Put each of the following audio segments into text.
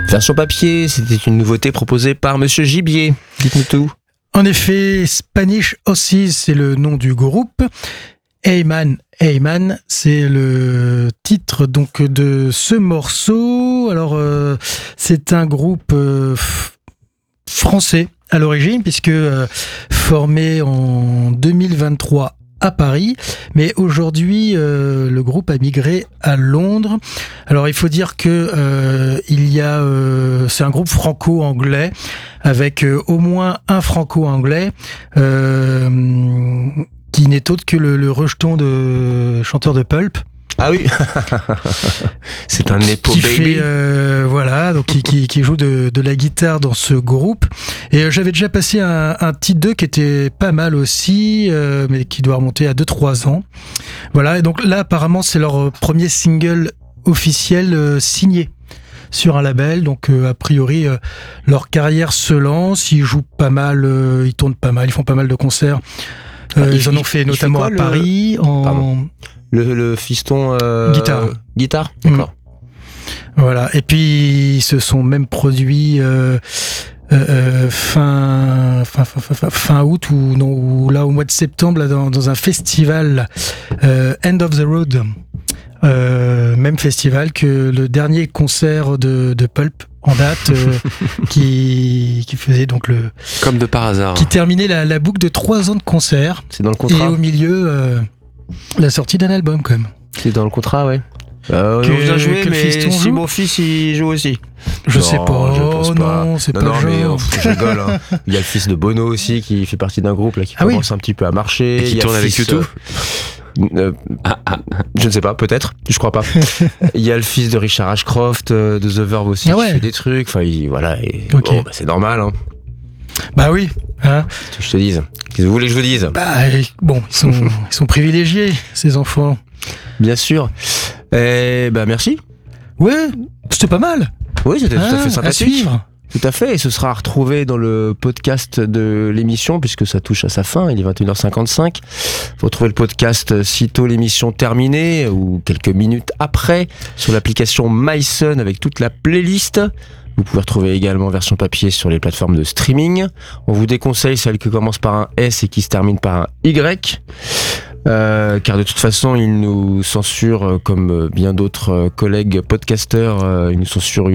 Version papier, c'était une nouveauté proposée par Monsieur Gibier. Dites-nous tout. En effet, Spanish Horses, c'est le nom du groupe. Hey Man, c'est le titre donc de ce morceau. Alors, c'est un groupe français à l'origine, puisque formé en 2023 à Paris, mais aujourd'hui le groupe a migré à Londres. Alors il faut dire que c'est un groupe franco-anglais avec au moins un franco-anglais qui n'est autre que le rejeton de chanteur de Pulp. Ah oui. C'est un Nepo qui baby. Fait, voilà, donc qui joue de la guitare dans ce groupe. Et j'avais déjà passé un titre 2 qui était pas mal aussi, mais qui doit remonter à 2-3 ans. Voilà, et donc là apparemment c'est leur premier single officiel signé sur un label, donc a priori leur carrière se lance, ils jouent pas mal, ils tournent pas mal, ils font pas mal de concerts. Ils en ont fait notamment à Paris Le fiston guitare, d'accord. Voilà, et puis ils se sont même produits fin août ou là au mois de septembre là, dans un festival End of the Road, même festival que le dernier concert de Pulp en date, qui faisait donc comme de par hasard, qui terminait la boucle de 3 ans de concert. C'est dans le contrat. Et au milieu la sortie d'un album quand même. C'est dans le contrat, ouais. On vient jouer, mais si mon fils il joue aussi. Je sais pas. Je pense pas. Non, c'est pas le genre. Mais je rigole. Hein. Il y a le fils de Bono aussi qui fait partie d'un groupe là qui commence un petit peu à marcher. Et qui tourne avec YouTube. Je ne sais pas, peut-être. Je crois pas. Il y a le fils de Richard Ashcroft de The Verve aussi qui fait des trucs. Enfin, voilà. Et, okay. C'est normal. Hein. Bah oui. Hein. Que je te dise. Qu'est-ce que vous voulez que je vous dise? Bon, ils sont privilégiés, ces enfants. Bien sûr. Merci. Ouais, c'était pas mal. Oui, c'était tout à fait sympathique. À suivre. Tout à fait, et ce sera retrouvé dans le podcast de l'émission, puisque ça touche à sa fin, il est 21h55. Vous retrouvez le podcast sitôt l'émission terminée, ou quelques minutes après, sur l'application MySun avec toute la playlist. Vous pouvez retrouver également version papier sur les plateformes de streaming. On vous déconseille celle qui commence par un S et qui se termine par un Y. Car de toute façon, ils nous censurent, comme bien d'autres collègues podcasteurs, ils nous censurent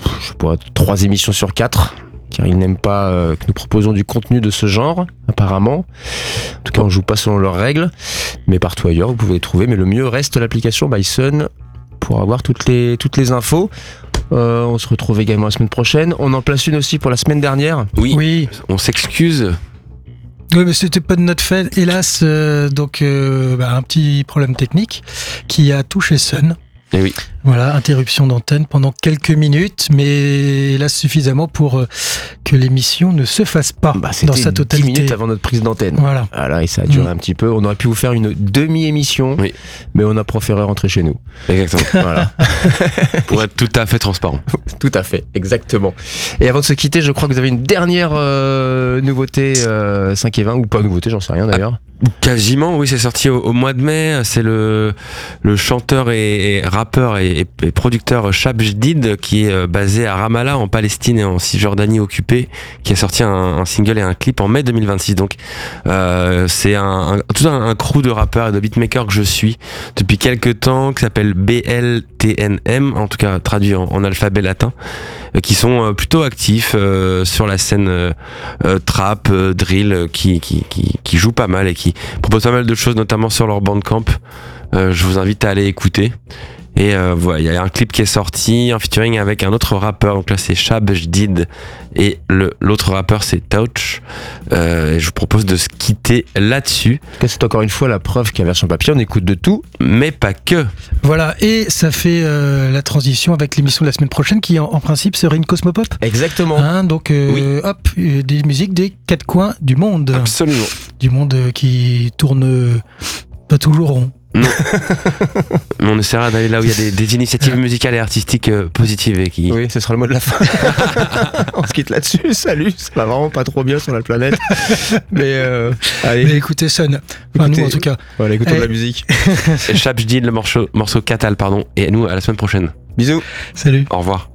3 émissions sur 4, car ils n'aiment pas que nous proposions du contenu de ce genre, apparemment. En tout cas, on joue pas selon leurs règles, mais partout ailleurs, vous pouvez les trouver. Mais le mieux reste l'application MySun pour avoir toutes les infos. On se retrouve également la semaine prochaine. On en place une aussi pour la semaine dernière. Oui. On s'excuse. Oui, mais c'était pas de notre fait, hélas. Donc, un petit problème technique qui a touché Sun. Et oui. Voilà, interruption d'antenne pendant quelques minutes, mais là suffisamment pour que l'émission ne se fasse pas dans sa totalité. 10 minutes avant notre prise d'antenne. Voilà. Et ça a duré un petit peu. On aurait pu vous faire une demi-émission, mais on a préféré rentrer chez nous. Exactement. Voilà. Pour être tout à fait transparent. Tout à fait, exactement. Et avant de se quitter, je crois que vous avez une dernière nouveauté 5 et 20, ou pas nouveauté, j'en sais rien d'ailleurs. Quasiment, oui, c'est sorti au mois de mai. C'est le chanteur et rappeur et producteur Chab Jdid, qui est basé à Ramallah en Palestine et en Cisjordanie occupée, qui a sorti un single et un clip en mai 2026. Donc c'est tout un crew de rappeurs et de beatmakers que je suis depuis quelques temps, qui s'appelle BLTNM, en tout cas traduit en alphabet latin, qui sont plutôt actifs sur la scène trap, drill, qui jouent pas mal et qui proposent pas mal de choses, notamment sur leur Bandcamp. Je vous invite à aller écouter. Et voilà, il y a un clip qui est sorti en featuring avec un autre rappeur, donc là c'est Chab Jdid et l'autre rappeur c'est Touch. Et je vous propose de se quitter là-dessus. C'est encore une fois la preuve qu'à version papier on écoute de tout, mais pas que. Voilà, et ça fait la transition avec l'émission de la semaine prochaine qui en principe serait une Cosmopop. Exactement. Donc des musiques des 4 coins du monde. Absolument. Du monde qui tourne pas toujours rond. Non. Mais on essaiera d'aller là où il y a des initiatives musicales et artistiques positives et qui... Oui, ce sera le mot de la fin. On se quitte là-dessus. Salut, ça va vraiment pas trop bien sur la planète. Mais allez. Mais écoutez Sun. Enfin, nous en tout cas. Voilà, écoutons de la musique. Et Chab Jdid, le morceau Catal, pardon. Et nous, à la semaine prochaine. Bisous. Salut. Au revoir.